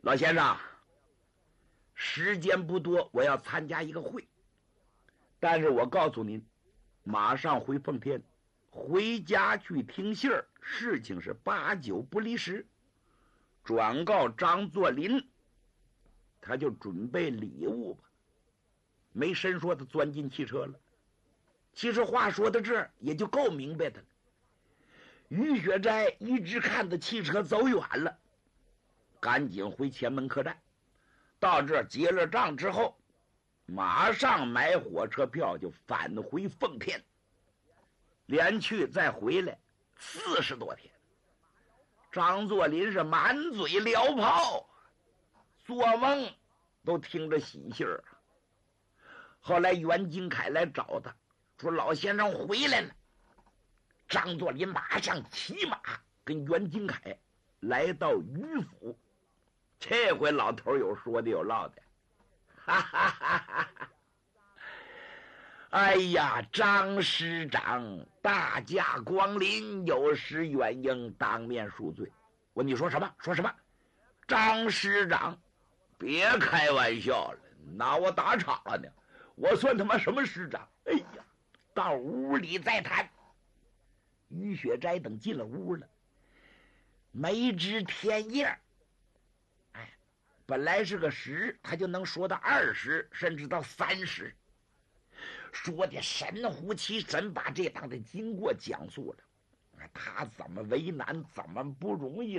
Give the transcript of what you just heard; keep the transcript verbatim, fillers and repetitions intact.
老先生，时间不多，我要参加一个会，但是我告诉您，马上回奉天，回家去听信儿，事情是八九不离十。转告张作霖，他就准备礼物吧。没深说，他钻进汽车了。其实话说到这儿，也就够明白的了。于雪斋一直看着汽车走远了，赶紧回前门客栈。到这儿结了账之后，马上买火车票就返回奉天，连去再回来四十多天。张作霖是满嘴燎泡，做梦都听着喜信儿。后来袁金凯来找他，说老先生回来了。张作霖马上骑马跟袁金凯来到于府。这回老头有说的有唠的，哈哈哈哈哈！哎呀，张师长大驾光临，有失远迎，当面恕罪。我你说什么？说什么？张师长，别开玩笑了，拿我打岔了呢。我算他妈什么师长？哎呀，到屋里再谈。于雪斋等进了屋了，没知天夜，哎，本来是个十，他就能说到二十，甚至到三十。说的神乎其神，把这趟的经过讲述了，他怎么为难，怎么不容易，